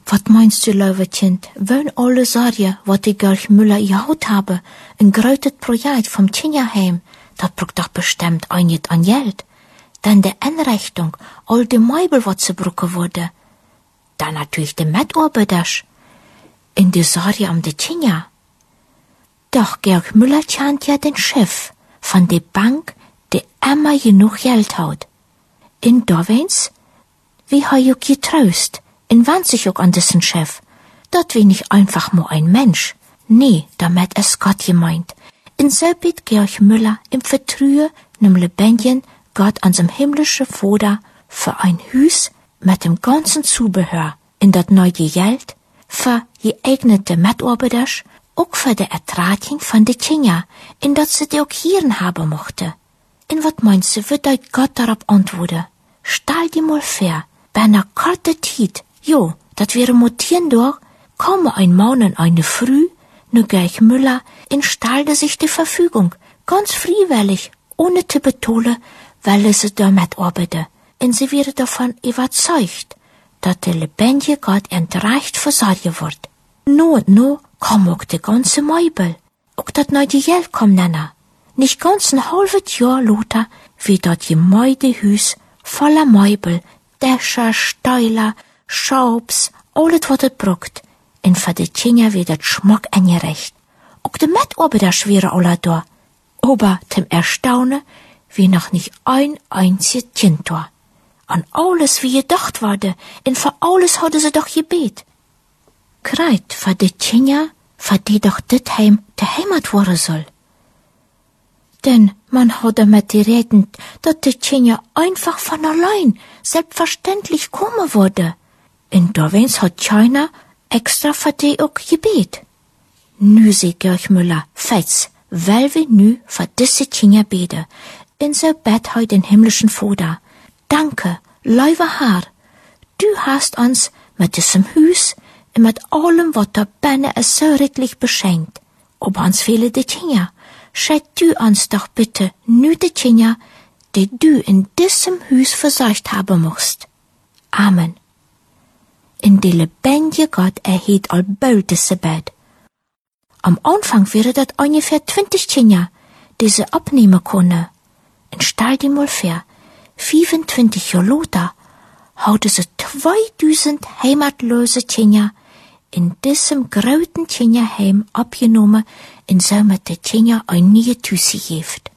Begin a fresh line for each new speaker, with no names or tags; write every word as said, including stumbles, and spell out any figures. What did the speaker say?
Wat meinst du, lieve kind? Wollen alle sagen, wat die Gerch Müller gehout habe? Ein grötet Projekt vom Kinderheim, dat brucht doch bestimmt einjet an Geld. Dann die Einrichtung, all die Meubel, wat ze bruche wurde. Dann natürlich die Mitarbeiter. In die Sorge um die Kinder. Doch Georg Müller kennt ja den Chef von der Bank, die immer genug Geld hat. In Dovens, wie ha ich getraust, in wann sich auch an diesen Chef. Dort bin ich einfach nur ein Mensch. Nee, damit es Gott gemeint. In so biet Georg Müller im Vertrühe, nem Lebendigen, Gott an seinem himmlischen Vater für ein Hüs mit dem ganzen Zubehör in dat neue Geld, für geeignete Mitarbeiter, auch für die Ertragung von de Kinder, in dat sie die auch hier haben mochte. In wat meinst du, wird deut Gott darauf antworten? Stell dir mal vor, bei einer kurzen Zeit, jo, dat wäre mutieren durch, komme ein Mann in eine Früh, ne Georg Müller, in stellte sich die Verfügung, ganz freiwillig, ohne zu betonen, weil sie damit arbeite, und sie wäre davon überzeugt, dass der lebendige Gott entreicht versorgen wird. No und no kam auch die ganze Meubel, auch dat neue Geld kam nenner. Nicht ganz ein halbes Jahr lauter, wie dort Gemäude Hüs voller Meubel, Dächer, Steiler, Schaubs, alles wat et brucht, und für die Kinder wird et Schmack angerecht. Auch die Mitarbeiter wären alle da, aber zum Erstaunen, wie noch nicht ein einziges Kind da. An alles, wie gedacht wurde, und für alles hatte sie doch gebet. Kreit für die Kinder, für die doch dit Heim der Heimat worden soll. Denn man hat damit gerechnet, dass die Kinder einfach von allein selbstverständlich kommen würde. Und Dovens hat keiner extra für die auch gebet. Nu sie Georg Müller, fetz, weil wir nu für diese Kinder beten. In so Bett heute den himmlischen Vater. Danke, lieber Herr, du hast uns mit diesem Hüs und mit allem, was da benne es so redlich beschenkt. Ob uns fehle die Kinder, schenk du uns doch bitte nu die Kinder, die du in diesem Hüs versorgt haben musst. Amen. In die lebendige Gott erhielt all bald diese Bett. Am Anfang wäre das ungefähr zwanzig Kinder, die sie abnehmen können. Und stell dir mal vor, fünfundzwanzig Jahre später haute sie zweitausend heimatlose Kinder in diesem großen Kinderheim abgenommen und so mit den Kindern ein neues Tüsse gegeben.